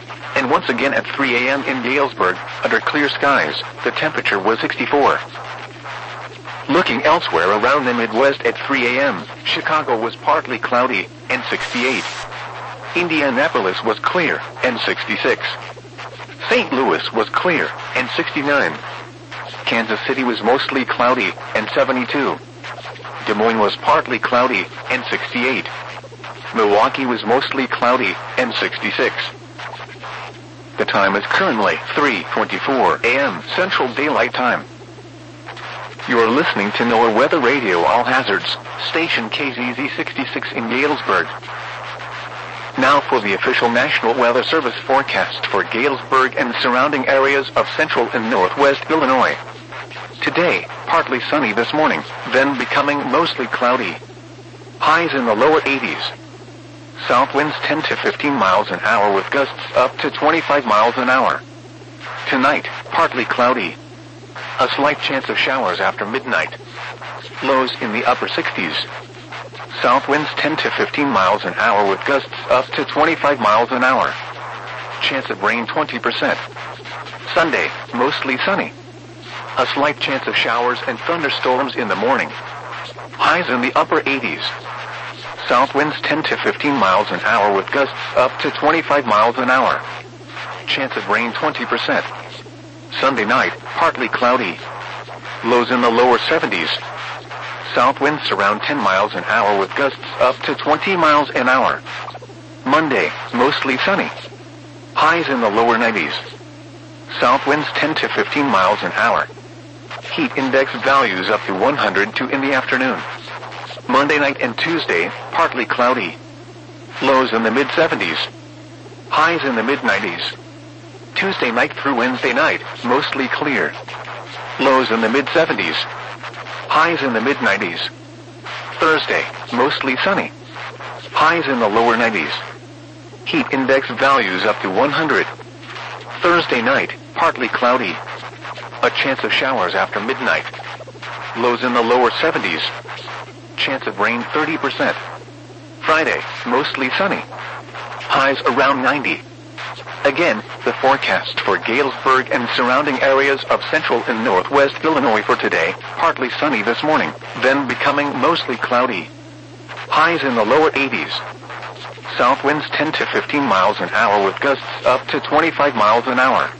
And once again at 3 a.m. in Galesburg, under clear skies, the temperature was 64. Looking elsewhere around the Midwest at 3 a.m., Chicago was partly cloudy, and 68. Indianapolis was clear, and 66. St. Louis was clear, and 69. Kansas City was mostly cloudy, and 72. Des Moines was partly cloudy, and 68. Milwaukee was mostly cloudy, and 66. The time is currently 3:24 a.m. Central Daylight Time. You are listening to NOAA Weather Radio All Hazards, station KZZ 66 in Galesburg. Now for the official National Weather Service forecast for Galesburg and surrounding areas of central and northwest Illinois. Today, partly sunny this morning, then becoming mostly cloudy. Highs in the lower 80s. South winds 10 to 15 miles an hour with gusts up to 25 miles an hour. Tonight, partly cloudy. A slight chance of showers after midnight. Lows in the upper 60s. South winds 10 to 15 miles an hour with gusts up to 25 miles an hour. Chance of rain 20%. Sunday, mostly sunny. A slight chance of showers and thunderstorms in the morning. Highs in the upper 80s. South winds 10 to 15 miles an hour with gusts up to 25 miles an hour. Chance of rain 20%. Sunday night, partly cloudy. Lows in the lower 70s. South winds around 10 miles an hour with gusts up to 20 miles an hour. Monday, mostly sunny. Highs in the lower 90s. South winds 10 to 15 miles an hour. Heat index values up to 102 in the afternoon. Monday night and Tuesday, partly cloudy. Lows in the mid-70s. Highs in the mid-90s. Tuesday night through Wednesday night, mostly clear. Lows in the mid-70s. Highs in the mid-90s. Thursday, mostly sunny. Highs in the lower 90s. Heat index values up to 100. Thursday night, partly cloudy. A chance of showers after midnight. Lows in the lower 70s. Chance of rain 30%. Friday, mostly sunny. Highs around 90. Again, the forecast for Galesburg and surrounding areas of central and northwest Illinois for today, partly sunny this morning, then becoming mostly cloudy. Highs in the lower 80s. South winds 10 to 15 miles an hour with gusts up to 25 miles an hour.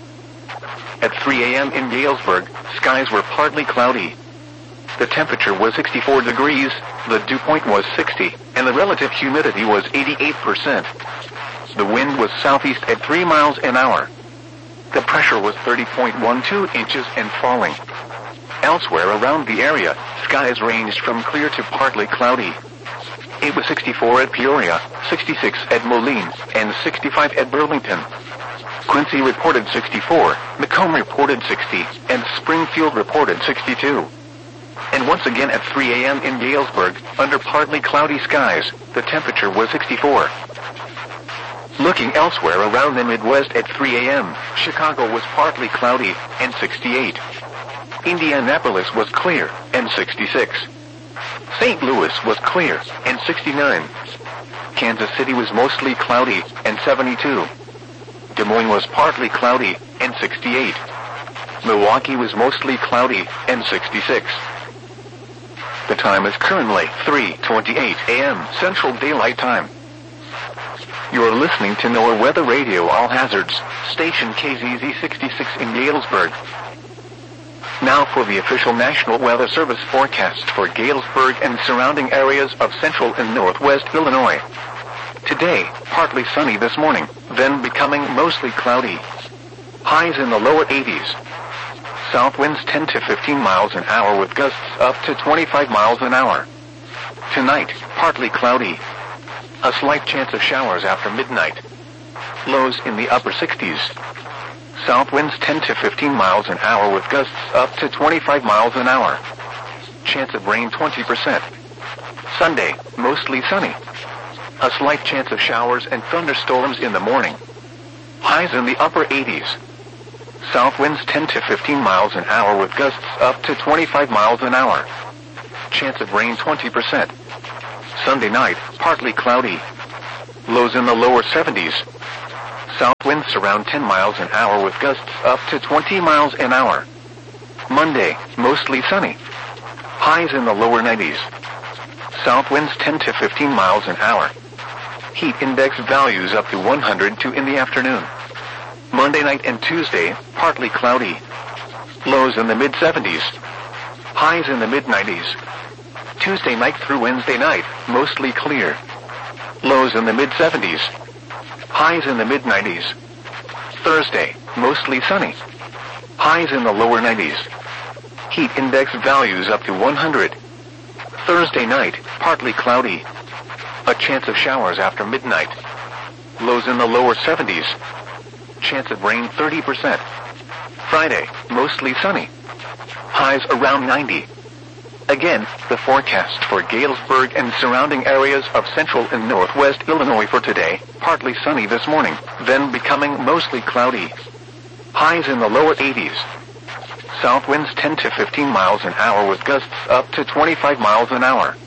At 3 a.m. in Galesburg, skies were partly cloudy. The temperature was 64 degrees, the dew point was 60, and the relative humidity was 88%. The wind was southeast at 3 miles an hour. The pressure was 30.12 inches and falling. Elsewhere around the area, skies ranged from clear to partly cloudy. It was 64 at Peoria, 66 at Moline, and 65 at Burlington. Quincy reported 64, Macomb reported 60, and Springfield reported 62. And once again at 3 a.m. in Galesburg, under partly cloudy skies, the temperature was 64. Looking elsewhere around the Midwest at 3 a.m., Chicago was partly cloudy, and 68. Indianapolis was clear, and 66. St. Louis was clear, and 69. Kansas City was mostly cloudy, and 72. Des Moines was partly cloudy, and 68. Milwaukee was mostly cloudy, and 66. The time is currently 3:28 a.m. Central Daylight Time. You are listening to NOAA Weather Radio All Hazards, station KZZ 66 in Galesburg. Now for the official National Weather Service forecast for Galesburg and surrounding areas of central and northwest Illinois. Today, partly sunny this morning, then becoming mostly cloudy. Highs in the lower 80s. South winds 10 to 15 miles an hour with gusts up to 25 miles an hour. Tonight, partly cloudy. A slight chance of showers after midnight. Lows in the upper 60s. South winds 10 to 15 miles an hour with gusts up to 25 miles an hour. Chance of rain 20%. Sunday, mostly sunny. A slight chance of showers and thunderstorms in the morning. Highs in the upper 80s. South winds 10 to 15 miles an hour with gusts up to 25 miles an hour. Chance of rain 20%. Sunday night, partly cloudy. Lows in the lower 70s. South winds around 10 miles an hour with gusts up to 20 miles an hour. Monday, mostly sunny. Highs in the lower 90s. South winds 10 to 15 miles an hour. Heat index values up to 102 in the afternoon. Monday night and Tuesday, partly cloudy. Lows in the mid-70s. Highs in the mid-90s. Tuesday night through Wednesday night, mostly clear. Lows in the mid-70s. Highs in the mid-90s. Thursday, mostly sunny. Highs in the lower 90s. Heat index values up to 100. Thursday night, partly cloudy. A chance of showers after midnight. Lows in the lower 70s. Chance of rain 30%. Friday, mostly sunny. Highs around 90. Again, the forecast for Galesburg and surrounding areas of central and northwest Illinois for today, partly sunny this morning, then becoming mostly cloudy. Highs in the lower 80s. South winds 10 to 15 miles an hour with gusts up to 25 miles an hour.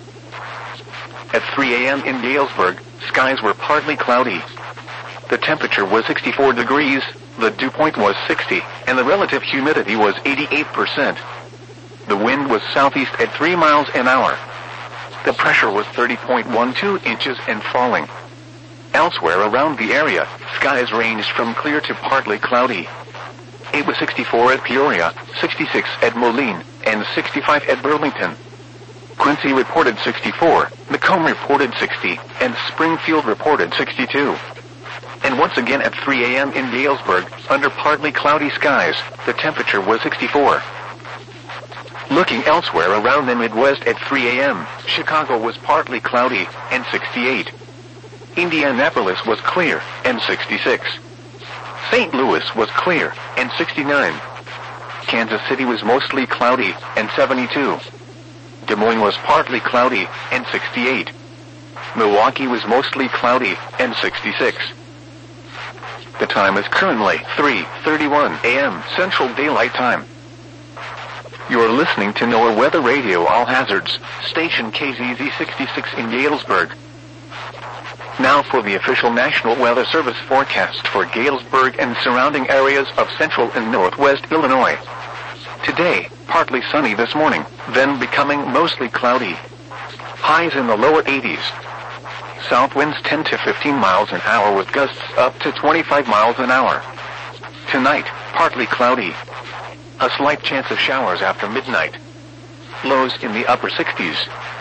At 3 a.m. in Galesburg, skies were partly cloudy. The temperature was 64 degrees, the dew point was 60, and the relative humidity was 88%. The wind was southeast at 3 miles an hour. The pressure was 30.12 inches and falling. Elsewhere around the area, skies ranged from clear to partly cloudy. It was 64 at Peoria, 66 at Moline, and 65 at Burlington. Quincy reported 64, Macomb reported 60, and Springfield reported 62. And once again at 3 a.m. in Galesburg, under partly cloudy skies, the temperature was 64. Looking elsewhere around the Midwest at 3 a.m., Chicago was partly cloudy, and 68. Indianapolis was clear, and 66. St. Louis was clear, and 69. Kansas City was mostly cloudy, and 72. Des Moines was partly cloudy, and 68. Milwaukee was mostly cloudy, and 66. The time is currently 3:31 a.m. Central Daylight Time. You're listening to NOAA Weather Radio All Hazards, station KZZ 66 in Galesburg. Now for the official National Weather Service forecast for Galesburg and surrounding areas of central and northwest Illinois. Today, partly sunny this morning, then becoming mostly cloudy. Highs in the lower 80s. South winds 10 to 15 miles an hour with gusts up to 25 miles an hour. Tonight, partly cloudy. A slight chance of showers after midnight. Lows in the upper 60s.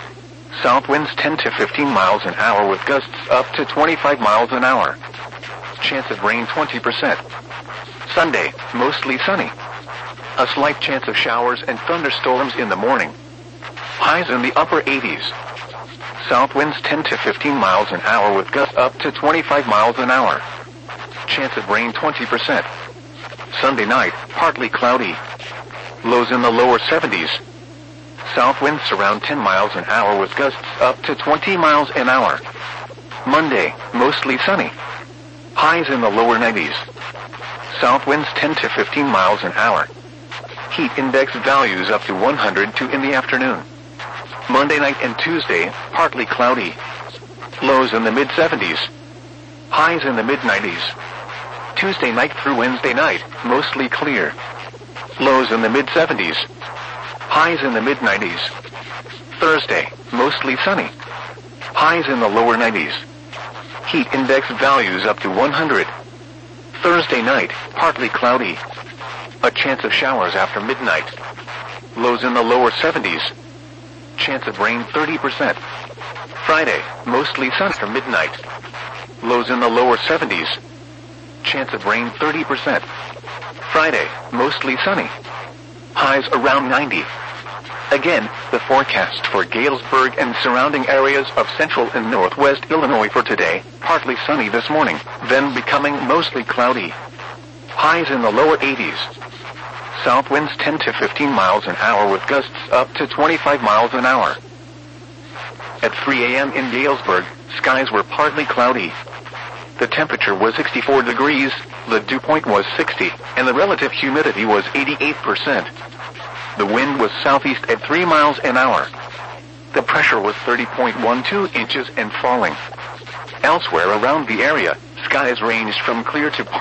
South winds 10 to 15 miles an hour with gusts up to 25 miles an hour. Chance of rain 20%. Sunday, mostly sunny. A slight chance of showers and thunderstorms in the morning. Highs in the upper 80s. South winds 10 to 15 miles an hour with gusts up to 25 miles an hour. Chance of rain 20%. Sunday night, partly cloudy. Lows in the lower 70s. South winds around 10 miles an hour with gusts up to 20 miles an hour. Monday, mostly sunny. Highs in the lower 90s. South winds 10 to 15 miles an hour. Heat index values up to 102 in the afternoon. Monday night and Tuesday, partly cloudy. Lows in the mid-70s. Highs in the mid-90s. Tuesday night through Wednesday night, mostly clear. Lows in the mid-70s. Highs in the mid-90s. Thursday, mostly sunny. Highs in the lower 90s. Heat index values up to 100. Thursday night, partly cloudy. A chance of showers after midnight. Lows in the lower 70s. Chance of rain 30%. Friday, mostly sun after midnight. Lows in the lower 70s. Chance of rain 30%. Friday, mostly sunny. Highs around 90. Again, the forecast for Galesburg and surrounding areas of central and northwest Illinois for today, partly sunny this morning, then becoming mostly cloudy. Highs in the lower 80s. South winds 10 to 15 miles an hour with gusts up to 25 miles an hour. At 3 a.m. in Galesburg, skies were partly cloudy. The temperature was 64 degrees, the dew point was 60, and the relative humidity was 88%. The wind was southeast at 3 miles an hour. The pressure was 30.12 inches and falling. Elsewhere around the area, Skies ranged from clear to